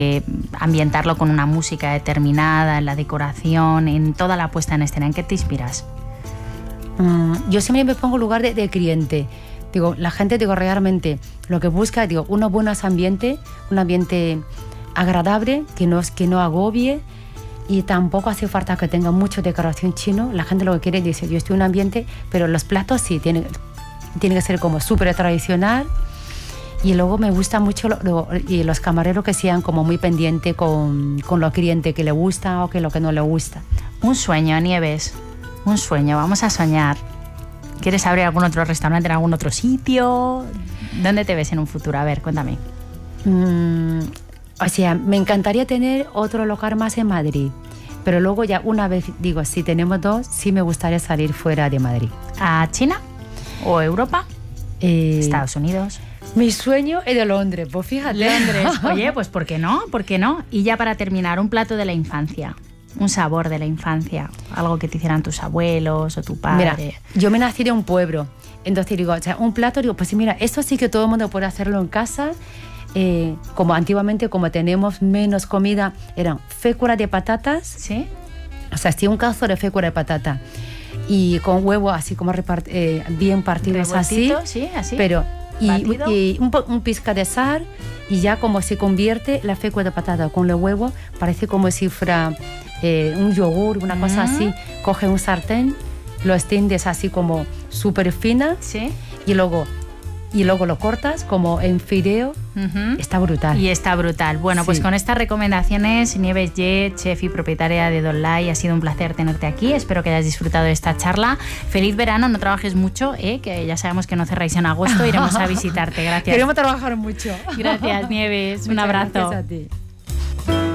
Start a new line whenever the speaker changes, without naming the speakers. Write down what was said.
ambientarlo con una música determinada, en la decoración, en toda la puesta en escena? ¿En qué te inspiras?
Yo siempre me pongo en lugar de cliente. Digo, la gente, realmente lo que busca, un buen ambiente, un ambiente agradable, que no agobie, y tampoco hace falta que tenga mucha decoración chino. La gente lo que quiere dice, yo estoy en un ambiente, pero los platos sí tienen que ser como súper tradicional. Y luego me gusta mucho y los camareros que sean como muy pendientes con los clientes que le gusta o que lo que no le gusta.
Un sueño, Nieves, un sueño, vamos a soñar. ¿Quieres abrir algún otro restaurante en algún otro sitio? ¿Dónde te ves en un futuro? A ver, cuéntame.
O sea, me encantaría tener otro local más en Madrid, pero luego ya una vez, si tenemos dos, sí me gustaría salir fuera de Madrid.
¿A China? ¿O Europa? ¿Estados Unidos?
Mi sueño es de Londres, pues fíjate.
Londres. Oye, pues ¿por qué no? ¿Por qué no? Y ya para terminar, un plato de la infancia, un sabor de la infancia, algo que te hicieran tus abuelos o tu padre.
Mira, yo me nací de un pueblo, entonces un plato, pues sí, mira, esto sí que todo el mundo puede hacerlo en casa. Como antiguamente, como tenemos menos comida, eran fécula de patatas.
¿Sí?
O sea, un cazo de fécula de patata y con huevo así como bien partidos así.
Sí, así.
Pero y un pizca de sal, y ya como se convierte la fécula de patata con el huevo, parece como si fuera un yogur, una cosa así. Coge un sartén, lo extiendes así como súper fina.
¿Sí?
Y luego lo cortas como en fideo. Está brutal.
Y está brutal. Bueno, pues con estas recomendaciones, Nieves Ye, chef y propietaria de Don Lai, ha sido un placer tenerte aquí. Espero que hayas disfrutado de esta charla. Feliz verano, no trabajes mucho, que ya sabemos que no cerráis en agosto, iremos a visitarte. Gracias.
Queremos trabajar mucho.
Gracias, Nieves. Un abrazo.
Gracias a ti.